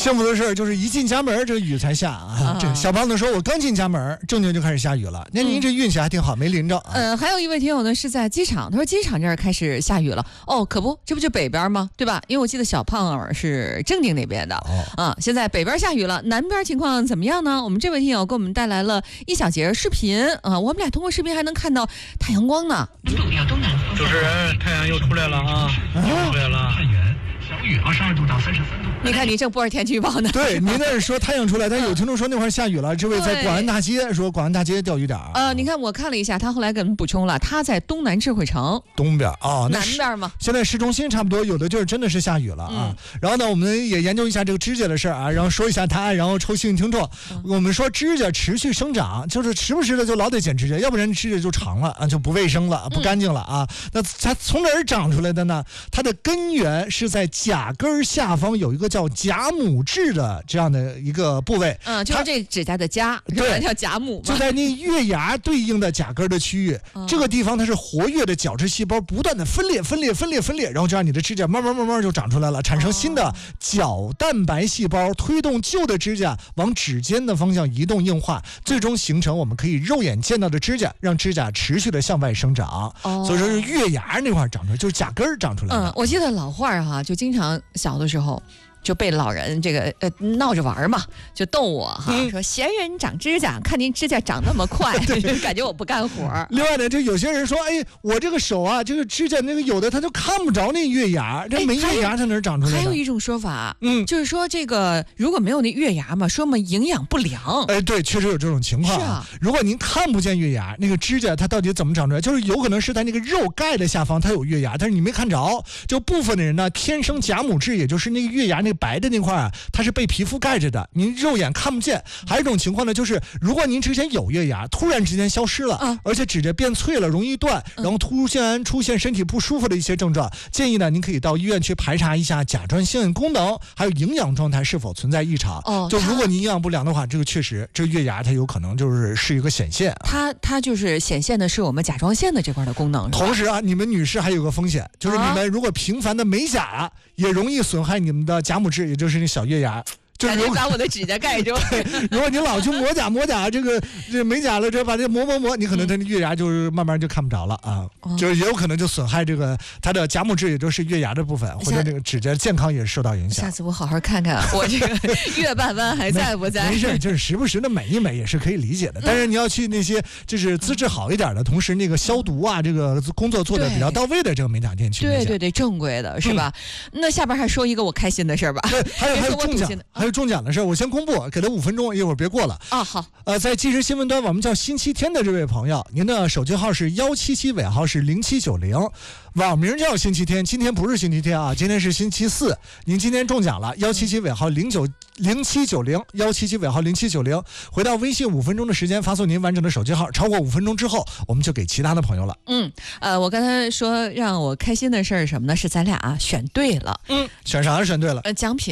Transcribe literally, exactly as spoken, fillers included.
幸福的事就是一进家门，这个雨才下啊。这小胖子说：“我刚进家门，正经就开始下雨了。”那您这运气还挺好，没淋着。 呃，还有一位听友呢是在机场，他说机场这儿开始下雨了。哦，可不，这不就北边吗？对吧？因为我记得小胖儿是正定那边的。哦，啊，现在北边下雨了，南边情况怎么样呢？我们这位听友给我们带来了一小节视频啊，我们俩通过视频还能看到太阳光呢。 主持人，太阳又出来了啊，又出来了。 小雨二十二度到三十三度。 你看你正播着天气预报呢。 对，您那是说太阳出来，但有听众说那会儿下雨了。这位在广安大街说广安大街钓鱼点。 呃，你看我看了一下，他后来给我们补充了，他在东南智慧城东边啊， 南边吗？ 现在市中心差不多，有的就是真的是下雨了啊。嗯、然后呢，我们也研究一下这个指甲的事儿啊，然后说一下答案，然后抽幸运听众。嗯、我们说指甲持续生长，就是时不时的就老得剪指甲，要不然指甲就长了啊，就不卫生了，不干净了啊。嗯、那它从哪儿长出来的呢？它的根源是在甲根下方有一个叫甲母质的这样的一个部位， 嗯，就是这指甲的甲， 对， 叫甲母， 就在那月牙对应的甲根的区域，嗯、这个地方它是活跃的角质细胞不断的分裂、分裂、分裂、分裂，然后这样你的指甲慢慢慢慢就长出来了，产生新的角蛋白细胞，推动旧的指甲往指尖的方向移动硬化，最终形成我们可以肉眼见到的指甲，让指甲持续的向外生长。哦、所以说是月牙那块长出来，就是甲根长出来的。 嗯，我记得老话哈、啊，就经常小的时候。就被老人这个呃闹着玩嘛，就逗我哈，嗯、说闲人长指甲，看您指甲长那么快，感觉我不干活。 另外呢，就有些人说，哎，我这个手啊，这个指甲那个有的他就看不着那月牙，这没月牙它哪长出来的？ 还有一种说法，嗯，就是说这个如果没有那月牙嘛，说明营养不良。 哎，对，确实有这种情况。 是啊， 如果您看不见月牙，那个指甲它到底怎么长出来？就是有可能是在那个肉盖的下方它有月牙，但是你没看着。就部分的人呢，天生甲母质，也就是那个月牙那个白的那块啊。它是被皮肤盖着的，您肉眼看不见。还有一种情况呢，就是如果您之前有月牙，突然之间消失了，嗯、而且指甲变脆了，容易断，然后突然出现身体不舒服的一些症状，嗯、建议呢，您可以到医院去排查一下甲状腺功能还有营养状态是否存在异常。哦，就如果您营养不良的话，这个确实，这个月牙它有可能就是是一个显现。 它它就是显现的是我们甲状腺的这块的功能。 同时啊，你们女士还有个风险，就是你们如果频繁的美甲，也容易损害你们的甲母质，也就是那小月牙。 感觉把我的指甲盖住。 如果你老去磨甲磨甲，这个这美甲了，这把这磨磨磨，你可能它的月牙就是慢慢就看不着了啊，嗯、就是也有可能就损害这个它的甲母质，也就是月牙的部分，或者这个指甲健康也受到影响。 下次我好好看看我这个月半弯还在不在？ 没, 没事，就是时不时的美一美也是可以理解的。但是你要去那些就是资质好一点的，同时那个消毒啊，这个工作做的比较到位的这个美甲店去。 对对对，正规的是吧？嗯、那下边还说一个我开心的事吧。 对，还有还有中奖，还有中奖的事，我先公布，给他五分钟，一会儿别过了啊。好， 呃，在即时新闻端，我们叫星期天的这位朋友，您的手机号是幺七七，尾号是零七九零，网名叫星期天，今天不是星期天啊，今天是星期四。您今天中奖了，幺七七尾号零九零七九零，幺七七尾号零七九零，回到微信五分钟的时间，发送您完整的手机号，超过五分钟之后，我们就给其他的朋友了。 嗯，呃，我刚才说让我开心的事儿什么呢？是咱俩、啊、选对了。 嗯，选啥选对了？ 呃，奖品。